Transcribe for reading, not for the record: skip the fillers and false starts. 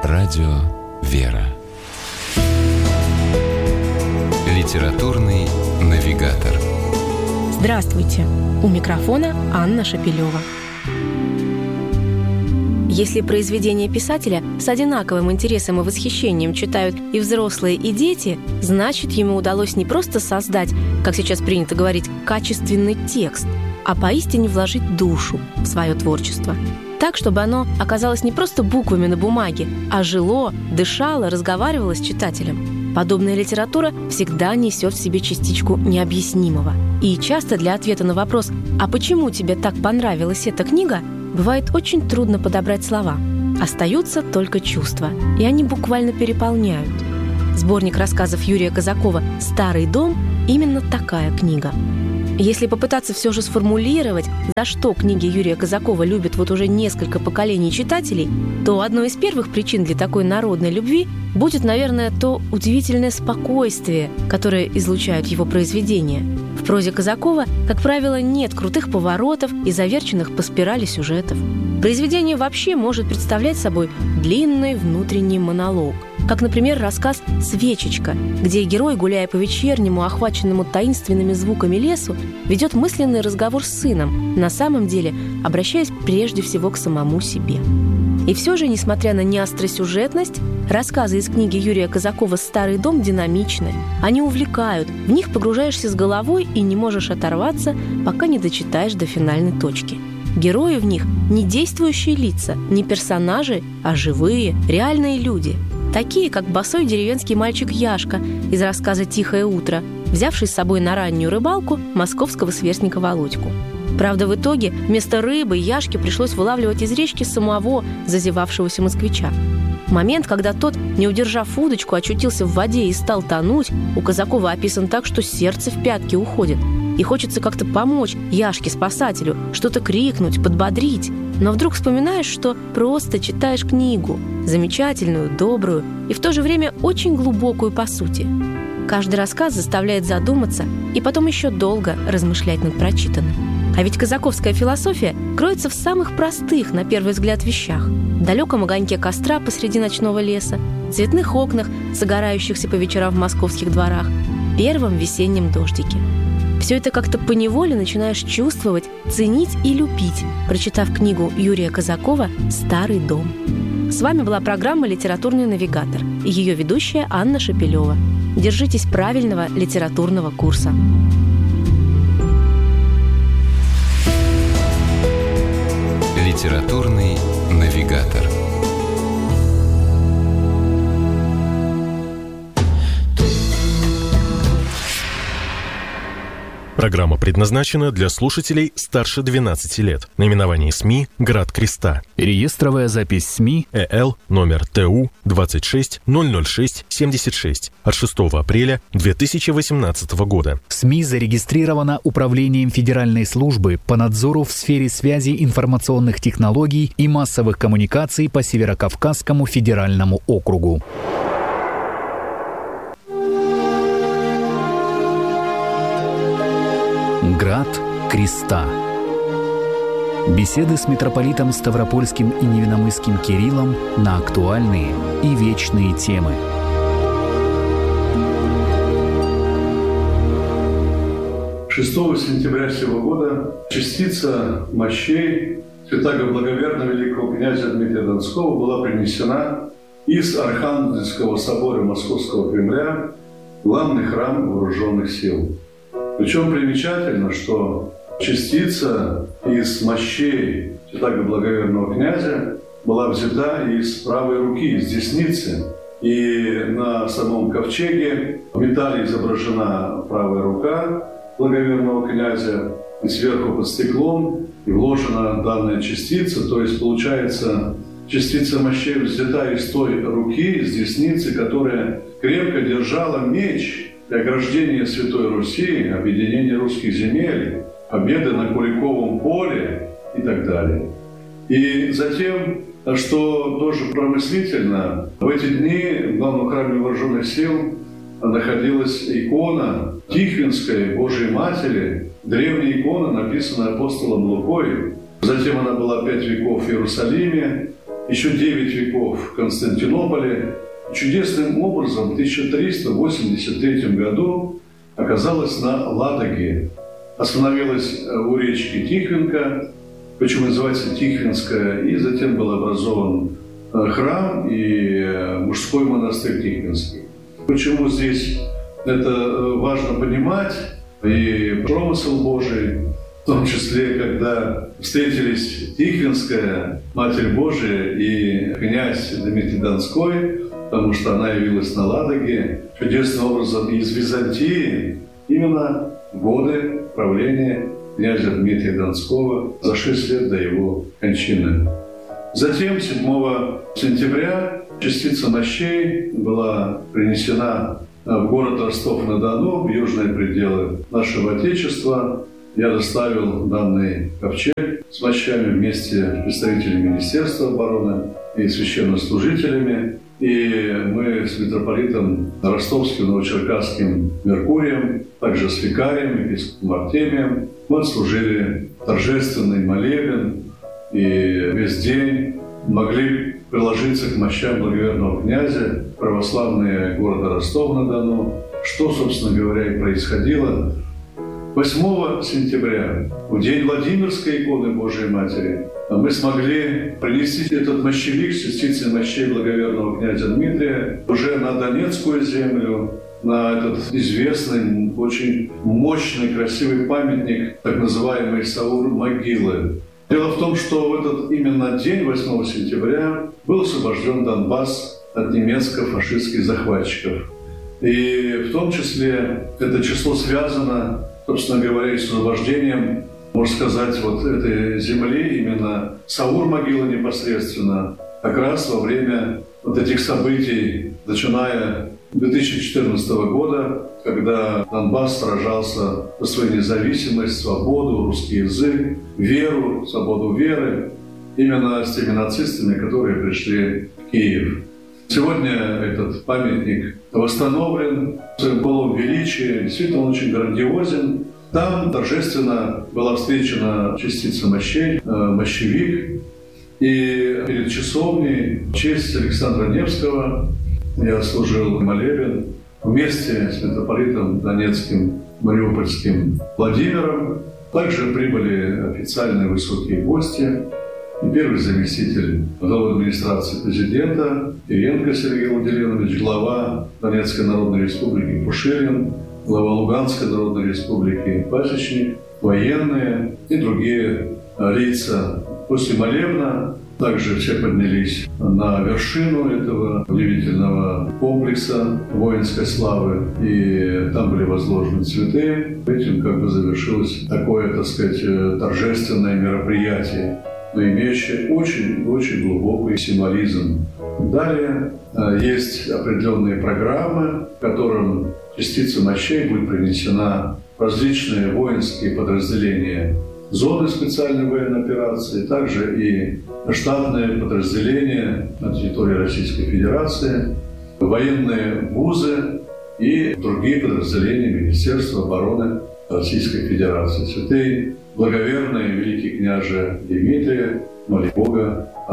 Радио «Вера». Литературный навигатор. Здравствуйте! У микрофона Анна Шапилева. Если произведения писателя с одинаковым интересом и восхищением читают и взрослые, и дети, значит, ему удалось не просто создать, как сейчас принято говорить, качественный текст, а поистине вложить душу в свое творчество. Так, чтобы оно оказалось не просто буквами на бумаге, а жило, дышало, разговаривало с читателем. Подобная литература всегда несет в себе частичку необъяснимого. И часто для ответа на вопрос «А почему тебе так понравилась эта книга?» бывает очень трудно подобрать слова. Остаются только чувства, и они буквально переполняют. Сборник рассказов Юрия Казакова «Старый дом» – именно такая книга. Если попытаться все же сформулировать, за что книги Юрия Казакова любят вот уже несколько поколений читателей, то одной из первых причин для такой народной любви будет, наверное, то удивительное спокойствие, которое излучают его произведения. В прозе Казакова, как правило, нет крутых поворотов и заверченных по спирали сюжетов. Произведение вообще может представлять собой длинный внутренний монолог, как, например, рассказ «Свечечка», где герой, гуляя по вечернему, охваченному таинственными звуками лесу, ведет мысленный разговор с сыном, на самом деле обращаясь прежде всего к самому себе. И все же, несмотря на неостросюжетность, рассказы из книги Юрия Казакова «Старый дом» динамичны. Они увлекают, в них погружаешься с головой и не можешь оторваться, пока не дочитаешь до финальной точки. Герои в них не действующие лица, не персонажи, а живые, реальные люди. Такие, как босой деревенский мальчик Яшка из рассказа «Тихое утро», взявший с собой на раннюю рыбалку московского сверстника Володьку. Правда, в итоге вместо рыбы Яшке пришлось вылавливать из речки самого зазевавшегося москвича. Момент, когда тот, не удержав удочку, очутился в воде и стал тонуть, у Казакова описан так, что сердце в пятки уходит. И хочется как-то помочь Яшке-спасателю, что-то крикнуть, подбодрить. Но вдруг вспоминаешь, что просто читаешь книгу, замечательную, добрую и в то же время очень глубокую по сути. Каждый рассказ заставляет задуматься и потом еще долго размышлять над прочитанным. А ведь казаковская философия кроется в самых простых, на первый взгляд, вещах. В далеком огоньке костра посреди ночного леса, цветных окнах, загорающихся по вечерам в московских дворах, первом весеннем дождике. Все это как-то поневоле начинаешь чувствовать, ценить и любить, прочитав книгу Юрия Казакова «Старый дом». С вами была программа «Литературный навигатор» и ее ведущая Анна Шапилева. Держитесь правильного литературного курса. Литературный навигатор. Программа предназначена для слушателей старше 12 лет. Наименование СМИ «Град Креста». Реестровая запись СМИ ЭЛ номер ТУ 2600676 от 6 апреля 2018 года. СМИ зарегистрирована Управлением Федеральной службы по надзору в сфере связи информационных технологий и массовых коммуникаций по Северокавказскому федеральному округу. Град Креста. Беседы с митрополитом Ставропольским и Невинномысским Кириллом на актуальные и вечные темы. «6 сентября сего года частица мощей святаго благоверного великого князя Дмитрия Донского была принесена из Архангельского собора Московского Кремля в главный храм вооруженных сил. Причем примечательно, что частица из мощей святаго благоверного князя была взята из правой руки, из десницы. И на самом ковчеге в металле изображена правая рука благоверного князя, и сверху под стеклом и вложена данная частица. То есть, получается, частица мощей взята из той руки, из десницы, которая крепко держала меч и ограждение Святой Руси, объединение русских земель, победы на Куликовом поле и так далее. И затем, что тоже промыслительно, в эти дни в главном храме вооруженных сил находилась икона Тихвинской Божией Матери, древняя икона, написанная апостолом Лукой. Затем она была 5 веков в Иерусалиме, еще 9 веков в Константинополе. Чудесным образом в 1383 году оказалась на Ладоге. Остановилась у речки Тихвинка, почему называется Тихвинская, и затем был образован храм и мужской монастырь Тихвинский. Почему здесь это важно понимать, и промысел Божий, в том числе, когда встретились Тихвинская, Матерь Божия, и князь Дмитрий Донской, потому что она явилась на Ладоге чудесным образом из Византии, именно в годы правления князя Дмитрия Донского за 6 лет до его кончины. Затем, 7 сентября, частица мощей была принесена в город Ростов-на-Дону, в южные пределы нашего Отечества. Я доставил данный ковчег с мощами вместе с представителями Министерства обороны и священнослужителями. И мы с митрополитом Ростовским, Новочеркасским Меркурием, также с викарием, епископом Артемием, мы служили торжественный молебен и весь день могли приложиться к мощам благоверного князя, православные города Ростов-на-Дону, что, собственно говоря, и происходило. 8 сентября, в день Владимирской иконы Божией Матери, мы смогли принести этот мощевик с частицей мощей благоверного князя Дмитрия уже на Донецкую землю, на этот известный, очень мощный, красивый памятник, так называемый Саур-могилы. Дело в том, что в этот именно день, 8 сентября, был освобожден Донбасс от немецко-фашистских захватчиков. И в том числе это число связано, собственно говоря, с освобождением, можно сказать, вот этой земли, именно Саур-могила непосредственно, как раз во время вот этих событий, начиная с 2014 года, когда Донбасс сражался за свою независимость, свободу, русский язык, веру, свободу веры, именно с теми нацистами, которые пришли в Киев. Сегодня этот памятник восстановлен в своем полном величии, действительно он очень грандиозен. Там торжественно была встречена частица мощей, мощевик, и перед часовней в честь Александра Невского я служил молебен вместе с митрополитом Донецким, Мариупольским Владимиром. Также прибыли официальные высокие гости. И первый заместитель главы администрации президента Кириенко Сергей Владимирович, глава Донецкой Народной Республики Пушилин, глава Луганской Народной Республики Пасечник, военные и другие лица. После молебна также все поднялись на вершину этого удивительного комплекса воинской славы, и там были возложены цветы. Этим как бы завершилось такое, так сказать, торжественное мероприятие, но имеющее очень глубокий символизм. Далее есть определенные программы, в которым частица мощей будет принесена в различные воинские подразделения зоны специальной военной операции, также и штатные подразделения на территории Российской Федерации, военные вузы и другие подразделения Министерства обороны Российской Федерации. Святый благоверный великий княже Дмитрий, моли Бога